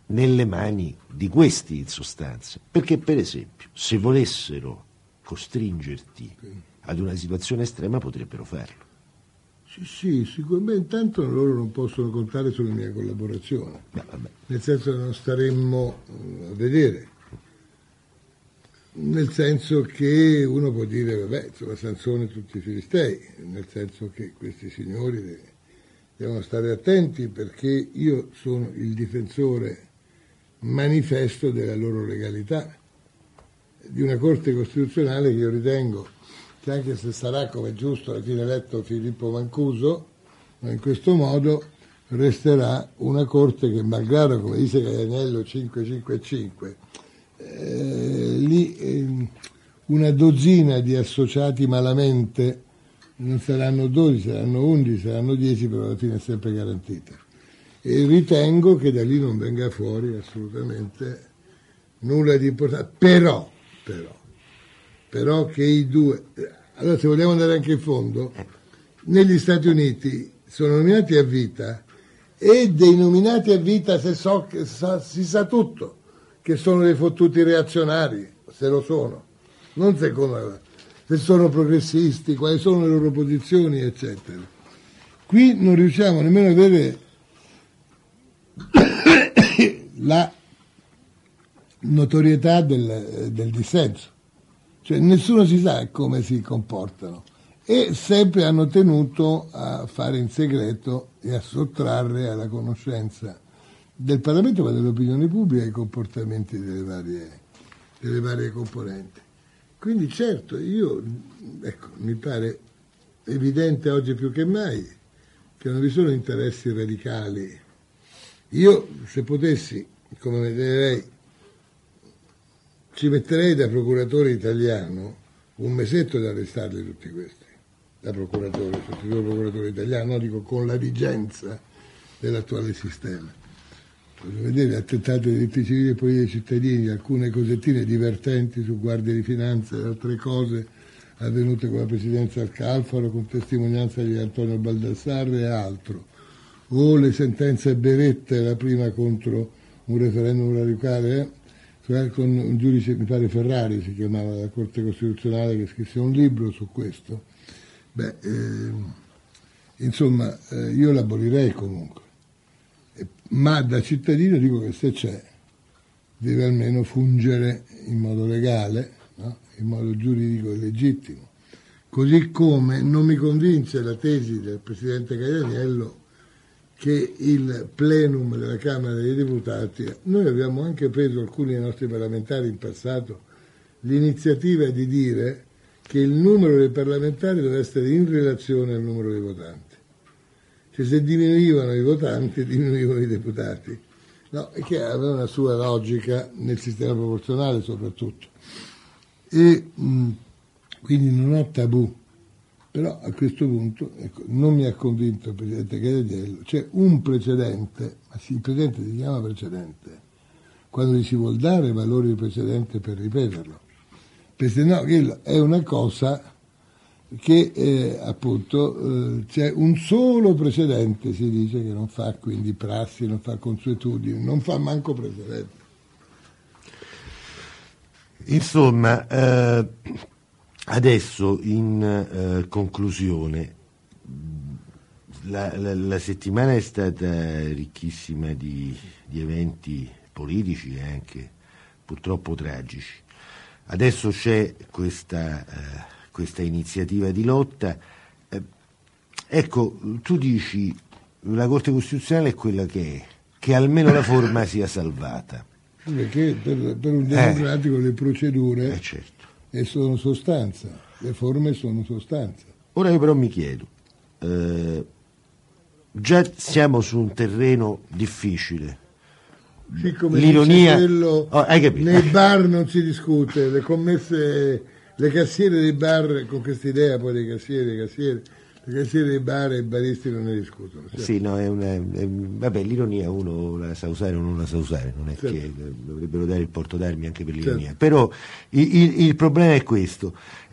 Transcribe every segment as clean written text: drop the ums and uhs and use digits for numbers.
nelle mani di questi in sostanza, perché per esempio se volessero costringerti ad una situazione estrema potrebbero farlo. Sì, sicuramente intanto loro non possono contare sulla mia collaborazione, nel senso che non staremmo a vedere, nel senso che uno può dire vabbè, insomma, Sansone tutti i filistei, nel senso che questi signori devono stare attenti perché io sono il difensore manifesto della loro legalità, di una Corte Costituzionale che io ritengo che, anche se sarà come giusto alla fine eletto Filippo Mancuso, ma in questo modo resterà una Corte che, malgrado, come dice Caianiello, 555, una dozzina di associati malamente, non saranno 12, saranno 11, saranno 10, però alla fine è sempre garantita. E ritengo che da lì non venga fuori assolutamente nulla di importante, però che i due, allora se vogliamo andare anche in fondo, negli Stati Uniti sono nominati a vita, e dei nominati a vita si sa tutto, che sono dei fottuti reazionari, se lo sono, non secondo se sono progressisti, quali sono le loro posizioni, eccetera. Qui non riusciamo nemmeno a vedere la notorietà del dissenso, cioè nessuno si sa come si comportano, e sempre hanno tenuto a fare in segreto e a sottrarre alla conoscenza del Parlamento, ma dell'opinione pubblica, i comportamenti delle varie componenti. Quindi certo, mi pare evidente oggi più che mai che non vi sono interessi radicali. Io, se potessi, come vedrei, ci metterei da procuratore italiano un mesetto ad arrestarli tutti questi, da procuratore, sostituto procuratore italiano, no, dico con la vigenza dell'attuale sistema. Voglio vedere attentati ai diritti civili e politici dei cittadini, alcune cosettine divertenti su guardie di finanza e altre cose avvenute con la presidenza al Calfaro, con testimonianza di Antonio Baldassarre e altro, o le sentenze Beretta, la prima contro un referendum radicale, con un giudice, mi pare Ferrari si chiamava, della Corte Costituzionale, che scrisse un libro su questo. Insomma, io l'abolirei comunque, ma da cittadino dico che se c'è deve almeno fungere in modo legale, no? In modo giuridico e legittimo, così come non mi convince la tesi del Presidente Caianiello che il plenum della Camera dei Deputati, noi abbiamo anche preso, alcuni dei nostri parlamentari in passato, l'iniziativa di dire che il numero dei parlamentari deve essere in relazione al numero dei votanti. Cioè, se diminuivano i votanti, diminuivano i deputati. No, e che aveva una sua logica nel sistema proporzionale soprattutto. E quindi non ho tabù. Però a questo punto, ecco, non mi ha convinto il Presidente Caianiello. C'è un precedente, ma sì, il Presidente si chiama precedente quando gli si vuol dare valore di precedente per ripeterlo, perché no, è una cosa che appunto c'è un solo precedente, si dice, che non fa quindi prassi, non fa consuetudini, non fa manco precedente. Insomma, adesso in conclusione, la settimana è stata ricchissima di eventi politici e anche purtroppo tragici. Adesso c'è questa iniziativa di lotta. Ecco, tu dici la Corte Costituzionale è quella che almeno la forma sia salvata. Perché per un democratico le procedure certo. sono sostanza, le forme sono sostanza. Ora io però mi chiedo, già siamo su un terreno difficile. Sì, come l'ironia, hai capito? Nei bar non si discute, le commesse, le cassiere dei bar, con questa idea poi dei cassieri, le cassiere dei bar e i baristi non ne discutono. Certo. Sì, no, vabbè, l'ironia uno la sa usare o non la sa usare, non è certo. Che dovrebbero dare il porto d'armi anche per l'ironia. Certo. Però il problema è questo.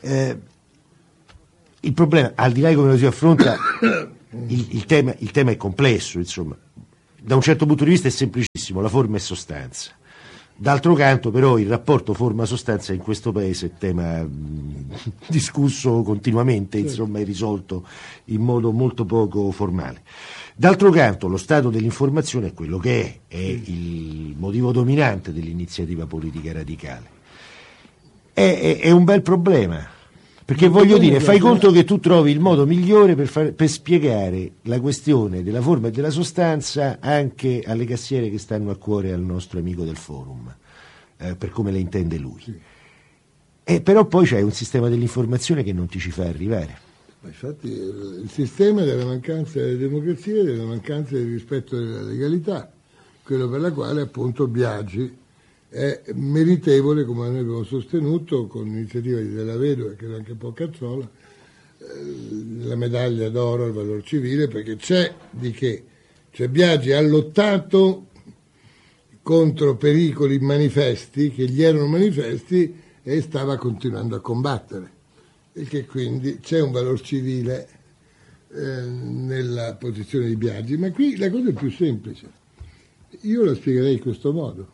Il problema, al di là di come lo si affronta, il tema è complesso, insomma. da un certo punto di vista è semplicissimo, la forma è sostanza. D'altro canto però il rapporto forma-sostanza in questo paese è tema discusso continuamente, insomma, è risolto in modo molto poco formale. D'altro canto lo stato dell'informazione è quello che è il motivo dominante dell'iniziativa politica radicale. È un bel problema, perché voglio dire, fai conto che tu trovi il modo migliore per spiegare la questione della forma e della sostanza anche alle cassiere che stanno a cuore al nostro amico del forum, per come le intende lui. Però poi c'è un sistema dell'informazione che non ti ci fa arrivare. Ma infatti il sistema della mancanza della democrazia e della mancanza del rispetto della legalità, quello per la quale appunto Biagi è meritevole, come noi abbiamo sostenuto con l'iniziativa di Della Vedova e credo anche un po' Cazzola, la medaglia d'oro al valor civile, perché c'è di che. Cioè Biagi ha lottato contro pericoli manifesti che gli erano manifesti e stava continuando a combattere, e che quindi c'è un valor civile nella posizione di Biagi. Ma qui la cosa è più semplice, io la spiegherei in questo modo.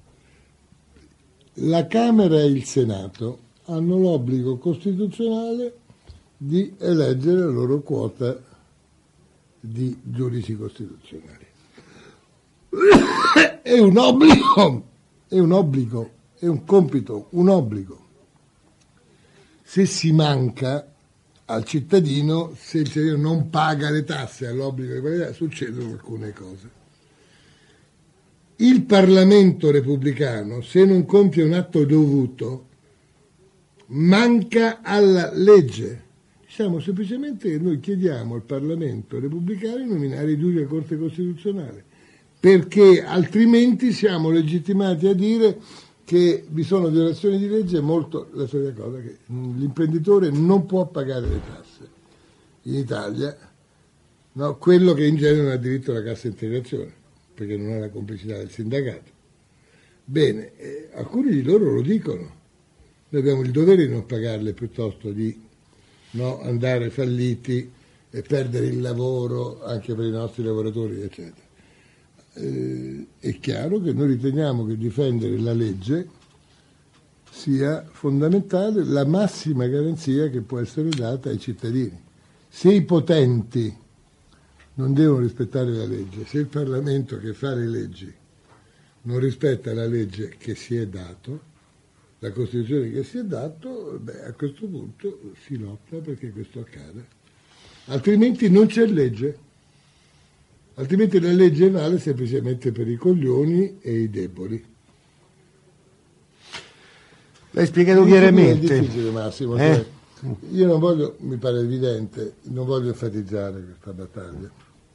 La Camera e il Senato hanno l'obbligo costituzionale di eleggere la loro quota di giudici costituzionali. È un obbligo, è un compito, un obbligo. Se si manca al cittadino, se il cittadino non paga le tasse all'obbligo di pagare, succedono alcune cose. Il Parlamento repubblicano, se non compie un atto dovuto, manca alla legge. Diciamo semplicemente che noi chiediamo al Parlamento repubblicano di nominare i giudici della Corte Costituzionale, perché altrimenti siamo legittimati a dire che vi sono violazioni di legge, molto la solita cosa, che l'imprenditore non può pagare le tasse in Italia, no? Quello che in genere non ha diritto alla cassa integrazione, perché non ha la complicità del sindacato. Bene, alcuni di loro lo dicono, noi abbiamo il dovere di non pagarle piuttosto di andare falliti e perdere il lavoro anche per i nostri lavoratori, eccetera. È chiaro che noi riteniamo che difendere la legge sia fondamentale, la massima garanzia che può essere data ai cittadini. Se i potenti non devono rispettare la legge, se il Parlamento che fa le leggi non rispetta la legge che si è dato, la Costituzione che si è dato, a questo punto si lotta perché questo accada. Altrimenti non c'è legge. Altrimenti la legge vale semplicemente per i coglioni e i deboli. L'hai spiegato chiaramente. È difficile, Massimo. Cioè, io non voglio, mi pare evidente, non voglio enfatizzare questa battaglia.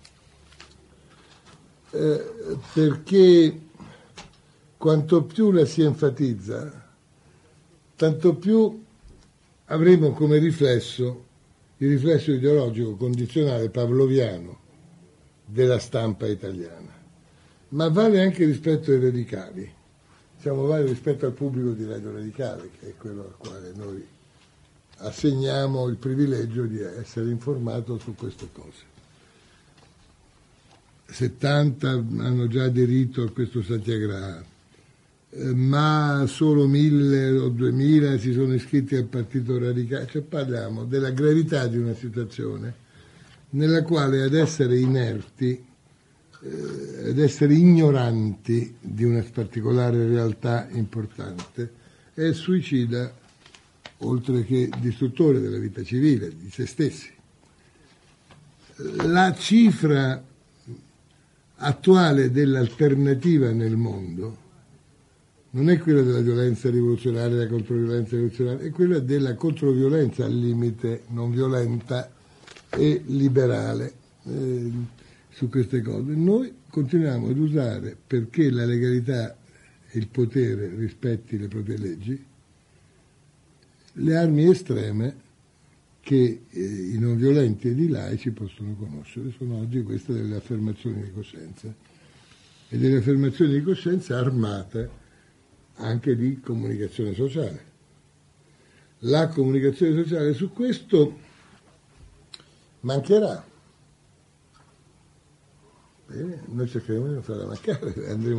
Perché quanto più la si enfatizza, tanto più avremo come riflesso il riflesso ideologico condizionale pavloviano della stampa italiana, ma vale anche rispetto ai radicali, vale rispetto al pubblico di Radio Radicale, che è quello al quale noi assegniamo il privilegio di essere informato su queste cose. 70 hanno già aderito a questo Satyagraha, ma solo 1000 o 2000 si sono iscritti al Partito Radicale. Cioè parliamo della gravità di una situazione nella quale ad essere inerti, ad essere ignoranti di una particolare realtà importante, è suicida, oltre che distruttore della vita civile, di se stessi. La cifra attuale dell'alternativa nel mondo non è quella della violenza rivoluzionaria, della controviolenza rivoluzionaria, è quella della controviolenza al limite non violenta e liberale su queste cose. Noi continuiamo ad usare, perché la legalità e il potere rispetti le proprie leggi, le armi estreme che i non violenti ed i laici possono conoscere. Sono oggi queste delle affermazioni di coscienza, e delle affermazioni di coscienza armate anche di comunicazione sociale. La comunicazione sociale su questo mancherà, Bene, noi cercheremo di non farla mancare, andremo